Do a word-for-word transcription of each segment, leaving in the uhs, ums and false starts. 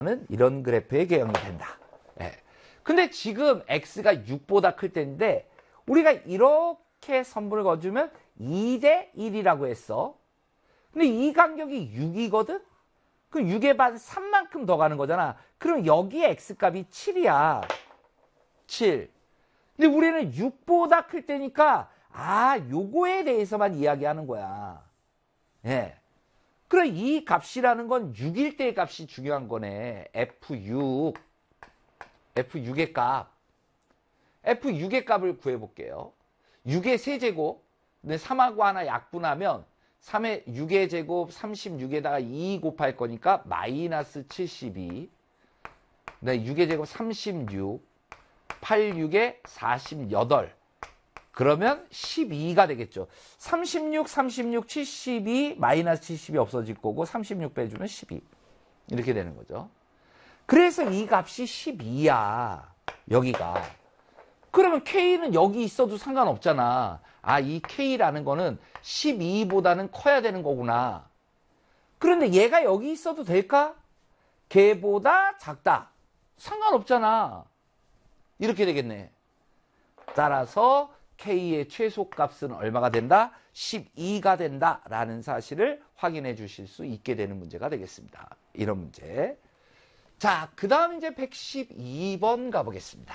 이런 그래프의 개형이 된다. 예. 근데 지금 x가 육보다 클 때인데 우리가 이렇게 선분을 거주면 이 대 일이라고 했어. 근데 이 간격이 육이거든? 그럼 육의 반 삼만큼 더 가는 거잖아. 그럼 여기에 x값이 칠이야. 칠. 근데 우리는 육보다 클 때니까 아, 요거에 대해서만 이야기하는 거야. 예. 그럼 이 값이라는 건 육일 때의 값이 중요한 거네. 에프 육. 에프 육의 값. 에프 육의 값을 구해볼게요. 육의 세제곱. 근데 삼하고 하나 약분하면 삼의 육의 제곱 삼십육에다가 이 곱할 거니까 마이너스 칠십이. 네, 육의 제곱 삼십육. 팔, 육에 사십팔. 그러면 십이가 되겠죠. 삼십육, 삼십육, 칠십이, 마이너스 칠십이 없어질 거고 삼십육 빼주면 십이. 이렇게 되는 거죠. 그래서 이 값이 십이야. 여기가. 그러면 K는 여기 있어도 상관없잖아. 아, 이 K라는 거는 십이보다는 커야 되는 거구나. 그런데 얘가 여기 있어도 될까? 걔보다 작다. 상관없잖아. 이렇게 되겠네. 따라서 K의 최소값은 얼마가 된다? 십이가 된다라는 사실을 확인해 주실 수 있게 되는 문제가 되겠습니다. 이런 문제. 자, 그 다음 이제 백십이 번 가보겠습니다.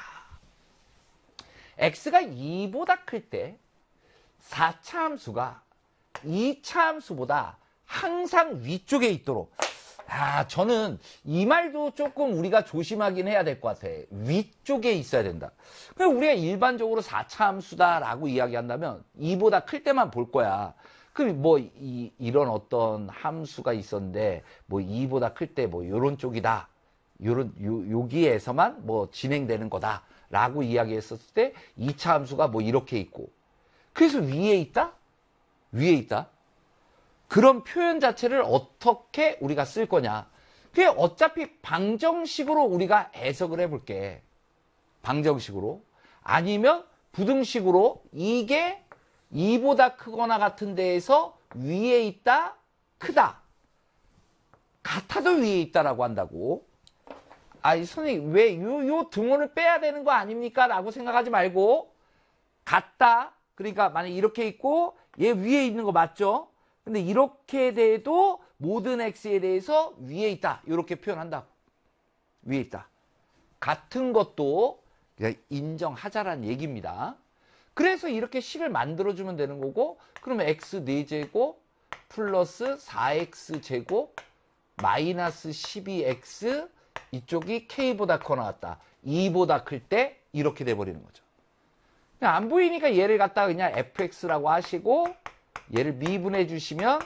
x가 이보다 클 때 사 차 함수가 이 차 함수보다 항상 위쪽에 있도록. 아, 저는 이 말도 조금 우리가 조심하긴 해야 될 것 같아. 위쪽에 있어야 된다. 그냥 우리가 일반적으로 사 차 함수다라고 이야기한다면 이보다 클 때만 볼 거야. 그럼 뭐 이, 이런 어떤 함수가 있었는데 뭐 이보다 클 때 뭐 요런 쪽이다. 요런 요, 여기에서만 뭐 진행되는 거다라고 이야기했었을 때 이 차 함수가 뭐 이렇게 있고. 그래서 위에 있다? 위에 있다? 그런 표현 자체를 어떻게 우리가 쓸 거냐. 그게 어차피 방정식으로 우리가 해석을 해볼게. 방정식으로. 아니면 부등식으로 이게 이보다 크거나 같은 데에서 위에 있다, 크다. 같아도 위에 있다라고 한다고. 아이, 선생님, 왜 요, 요 등호를 빼야 되는 거 아닙니까? 라고 생각하지 말고, 같다. 그러니까 만약 이렇게 있고, 얘 위에 있는 거 맞죠? 근데 이렇게 돼도 모든 x에 대해서 위에 있다. 이렇게 표현한다고. 위에 있다. 같은 것도 인정하자라는 얘기입니다. 그래서 이렇게 식을 만들어주면 되는 거고, 그러면 x 네 제곱 플러스 사 엑스 제곱 마이너스 십이 엑스 이쪽이 k보다 커 나왔다. 이보다 클 때 이렇게 돼버리는 거죠. 그냥 안 보이니까 얘를 갖다가 그냥 에프엑스라고 하시고 얘를 미분해 주시면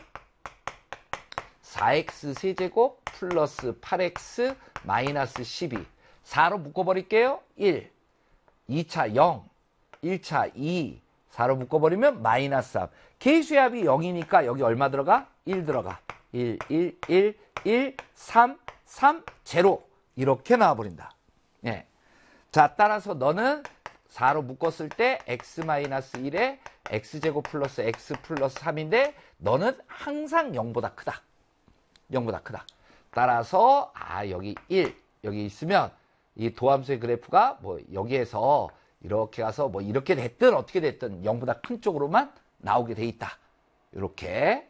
사 엑스 세제곱 플러스 팔 엑스 마이너스 십이. 사로 묶어버릴게요. 일. 이 차 영. 일 차 이. 사로 묶어버리면 마이너스 삼. 계수의 합이 영이니까 여기 얼마 들어가? 일 들어가. 일, 일, 일, 일, 삼, 삼, 제로. 이렇게 나와버린다. 예. 자, 따라서 너는 사로 묶었을 때 x 마이너스 일에 x제곱 플러스 x 플러스 삼인데 너는 항상 영보다 크다. 영보다 크다. 따라서 아 여기 일 여기 있으면 이 도함수의 그래프가 뭐 여기에서 이렇게 가서 뭐 이렇게 됐든 어떻게 됐든 영보다 큰 쪽으로만 나오게 돼 있다. 이렇게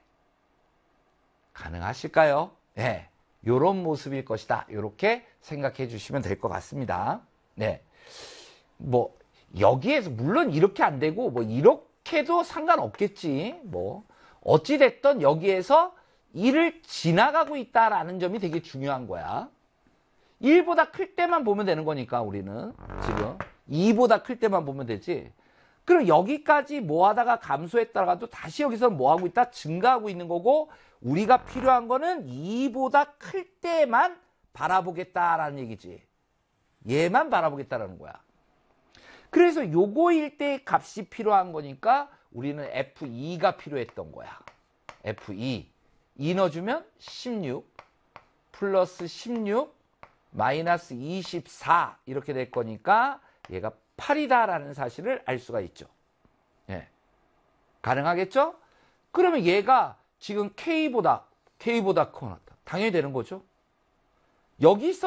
가능하실까요? 네. 요런 모습일 것이다. 이렇게 생각해 주시면 될 것 같습니다. 네. 뭐 여기에서 물론 이렇게 안 되고 뭐 이렇게도 상관없겠지. 뭐 어찌 됐든 여기에서 일을 지나가고 있다라는 점이 되게 중요한 거야. 일보다 클 때만 보면 되는 거니까 우리는 지금 이보다 클 때만 보면 되지. 그럼 여기까지 뭐 하다가 감소했다가도 다시 여기서 뭐 하고 있다? 증가하고 있는 거고 우리가 필요한 거는 이보다 클 때만 바라보겠다라는 얘기지. 얘만 바라보겠다라는 거야. 그래서 요거일 때 값이 필요한 거니까 우리는 에프 이가 필요했던 거야. 에프 이. 이 넣어주면 십육 플러스 십육 마이너스 이십사 이렇게 될 거니까 얘가 팔이다라는 사실을 알 수가 있죠. 예. 가능하겠죠? 그러면 얘가 지금 K보다 K보다 커. 당연히 되는 거죠. 여기 있어